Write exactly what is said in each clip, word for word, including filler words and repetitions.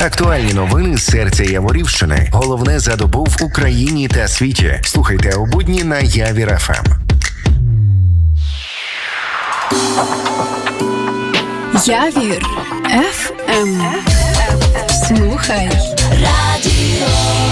Актуальні новини з серця Яворівщини. Головне за добу в Україні та світі. Слухайте у будні на Явір еф ем. Явір еф ем. Слухай радіо.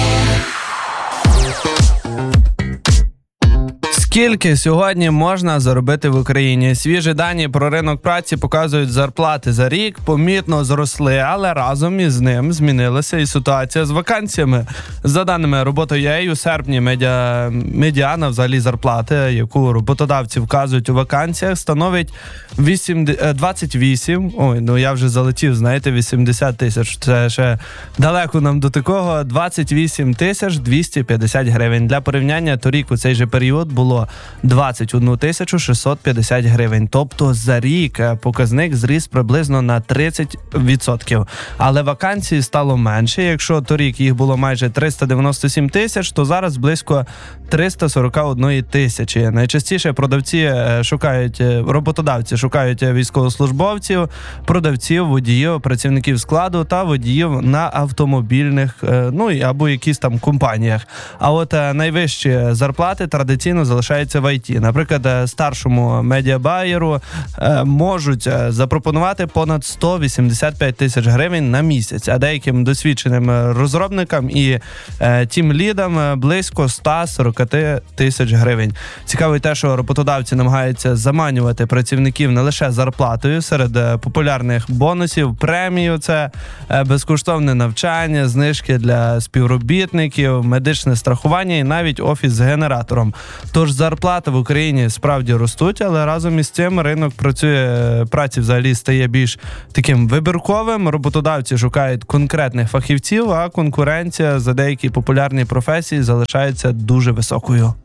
Скільки сьогодні можна заробити в Україні? Свіжі дані про ринок праці показують, зарплати за рік помітно зросли, але разом із ним змінилася і ситуація з вакансіями. За даними робота.ua, у серпні медіа... медіана взагалі зарплати, яку роботодавці вказують у вакансіях, становить двадцять вісім, ой, ну я вже залетів, знаєте, вісімдесят тисяч. Це ще далеко нам до такого. двадцять вісім тисяч двісті п'ятдесят гривень. Для порівняння, торік у цей же період було двадцять одну тисячу шістсот п'ятдесят гривень. Тобто за рік показник зріс приблизно на тридцять відсотків. Але вакансій стало менше. Якщо торік їх було майже триста дев'яносто сім тисяч, то зараз близько триста сорок одна тисяча. Найчастіше продавці шукають, роботодавці шукають військовослужбовців, продавців, водіїв, працівників складу та водіїв на автомобільних, ну або якісь там компаніях. А от найвищі зарплати традиційно залишаються в ай ті. Наприклад, старшому медіабайеру можуть запропонувати понад сто вісімдесят п'ять тисяч гривень на місяць, а деяким досвідченим розробникам і тім-лідам близько сто сорок тисяч гривень. Цікаво те, що роботодавці намагаються заманювати працівників не лише зарплатою. Серед популярних бонусів премії – це безкоштовне навчання, знижки для співробітників, медичне страхування і навіть офіс з генератором. Тож зарплати в Україні справді ростуть, але разом із цим ринок працює, праці взагалі стає більш таким вибірковим. Роботодавці шукають конкретних фахівців, а конкуренція за деякі популярні професії залишається дуже високою.